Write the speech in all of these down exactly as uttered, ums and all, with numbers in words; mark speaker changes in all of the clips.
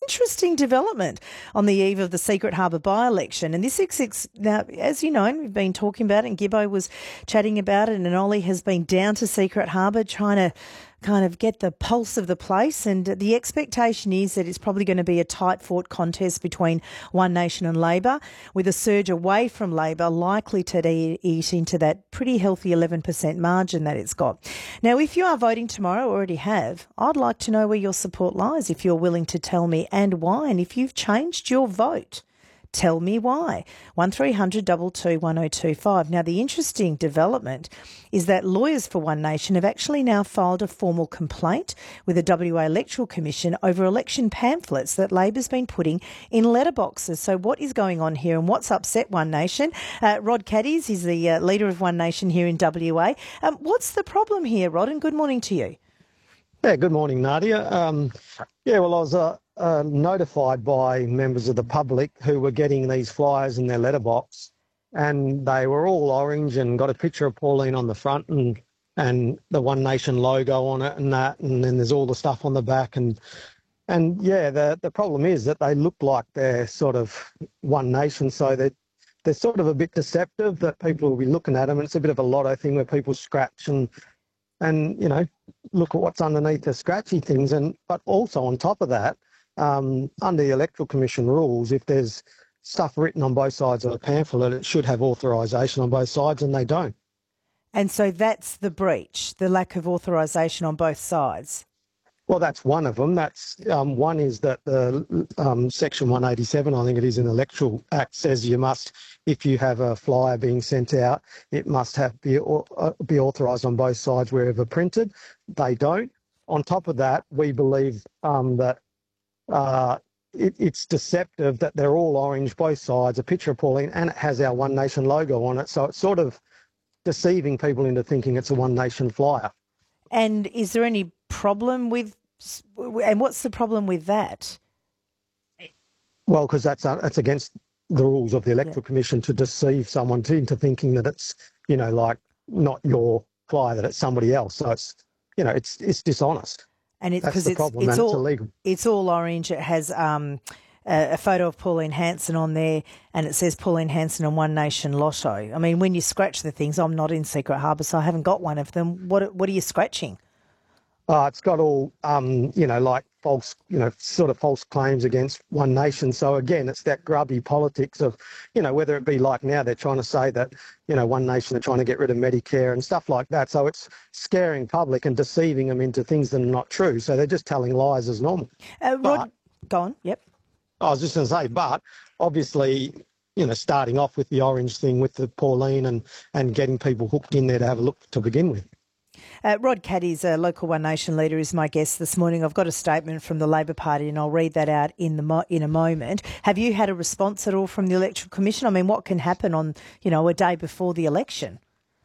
Speaker 1: interesting development on the eve of the Secret Harbour by-election. And this is, now, as you know, we've been talking about it, and Gibbo was chatting about it, and Ollie has been down to Secret Harbour trying to kind of get the pulse of the place, and the expectation is that it's probably going to be a tight-fought contest between One Nation and Labor, with a surge away from Labor likely to eat into that pretty healthy eleven percent margin that it's got. Now, if you are voting tomorrow, already have, I'd like to know where your support lies, if you're willing to tell me, and why, and if you've changed your vote. Tell me why. one three hundred two two one oh two five. Now, the interesting development is that lawyers for One Nation have actually now filed a formal complaint with the W A Electoral Commission over election pamphlets that Labor's been putting in letterboxes. So what is going on here, and what's upset One Nation? Uh, Rod Caddies is the uh, leader of One Nation here in W A. Um, what's the problem here, Rod? And good morning to you.
Speaker 2: Yeah, good morning, Nadia. Um, yeah, well, I was uh, uh, notified by members of the public who were getting these flyers in their letterbox, and they were all orange and got a picture of Pauline on the front and and the One Nation logo on it and that, and then there's all the stuff on the back. And and yeah, the the problem is that they look like they're sort of One Nation, so that they're sort of a bit deceptive, that people will be looking at them, and it's a bit of a lotto thing where people scratch and and, you know, look at what's underneath the scratchy things. And but also on top of that, um, under the Electoral Commission rules, if there's stuff written on both sides of a pamphlet, it should have authorisation on both sides, and they don't.
Speaker 1: And so that's the breach, the lack of authorisation on both sides.
Speaker 2: Well, that's one of them. That's um, one is that the um, Section one eighty-seven, I think it is, in the Electoral Act, says you must, if you have a flyer being sent out, it must have be uh, be authorised on both sides wherever printed. They don't. On top of that, we believe um, that uh, it, it's deceptive that they're all orange, both sides, a picture of Pauline, and it has our One Nation logo on it. So it's sort of deceiving people into thinking it's a One Nation flyer.
Speaker 1: And is there any problem with, and what's the problem with that?
Speaker 2: Well, because that's uh, that's against the rules of the Electoral yeah. Commission to deceive someone to, into thinking that it's, you know, like not your flyer, that it's somebody else. So it's, you know, it's it's dishonest.
Speaker 1: And it's because it's,
Speaker 2: problem,
Speaker 1: it's
Speaker 2: and
Speaker 1: all
Speaker 2: it's illegal.
Speaker 1: It's all orange. It has um, a, a photo of Pauline Hanson on there, and it says Pauline Hanson and One Nation Lotto. I mean, when you scratch the things, I'm not in Secret Harbour, so I haven't got one of them. What what are you scratching?
Speaker 2: Uh, it's got all, um, you know, like false, you know, sort of false claims against One Nation. So again, it's that grubby politics of, you know, whether it be like now they're trying to say that, you know, One Nation are trying to get rid of Medicare and stuff like that. So it's scaring public and deceiving them into things that are not true. So they're just telling lies as normal.
Speaker 1: Uh, Rod, but, go on. Yep.
Speaker 2: I was just going to say, but obviously, you know, starting off with the orange thing with the Pauline and, and getting people hooked in there to have a look to begin with.
Speaker 1: Uh, Rod Caddies, a local One Nation leader, is my guest this morning. I've got a statement from the Labor Party, and I'll read that out in the mo- in a moment. Have you had a response at all from the Electoral Commission? I mean, what can happen on, you know, a day before the election?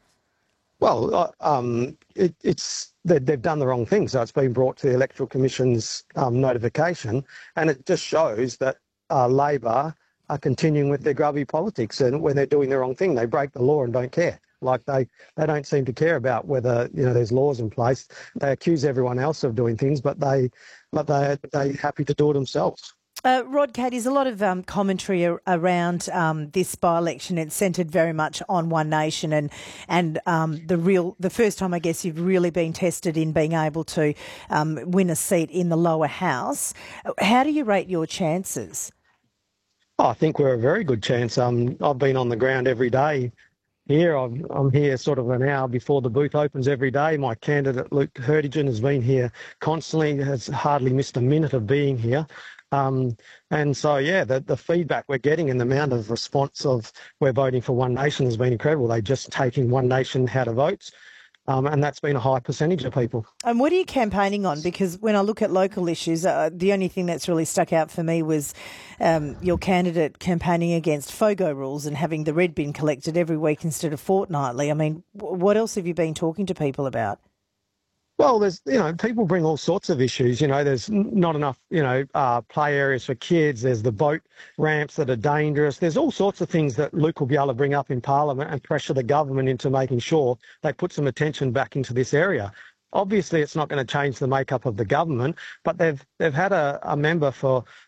Speaker 2: Well, uh, um, it, it's they, they've done the wrong thing, so it's been brought to the Electoral Commission's um, notification, and it just shows that uh, Labor are continuing with their grubby politics, and when they're doing the wrong thing, they break the law and don't care. Like they, they don't seem to care about whether, you know, there's laws in place. They accuse everyone else of doing things, but they, but they, they're happy to do it themselves.
Speaker 1: Uh, Rod Caddies, a lot of um, commentary ar- around um, this by-election. It's centred very much on One Nation and and um, the real the first time I guess you've really been tested in being able to um, win a seat in the lower house. How do you rate your chances?
Speaker 2: Oh, I think we're a very good chance. Um, I've been on the ground every day. Here, I'm, I'm here sort of an hour before the booth opens every day. My candidate, Luke Hurtigan, has been here constantly, has hardly missed a minute of being here. Um, and so, yeah, the, the feedback we're getting and the amount of response of we're voting for One Nation has been incredible. They're just taking One Nation how to vote. Um, and that's been a high percentage of people.
Speaker 1: And what are you campaigning on? Because when I look at local issues, uh, the only thing that's really stuck out for me was um, your candidate campaigning against FOGO rules and having the red bin collected every week instead of fortnightly. I mean, w- what else have you been talking to people about?
Speaker 2: Well, there's, you know, people bring all sorts of issues. You know, there's not enough, you know, uh, play areas for kids. There's the boat ramps that are dangerous. There's all sorts of things that Luke will be able to bring up in Parliament and pressure the government into making sure they put some attention back into this area. Obviously, it's not going to change the makeup of the government, but they've they've had a, a member for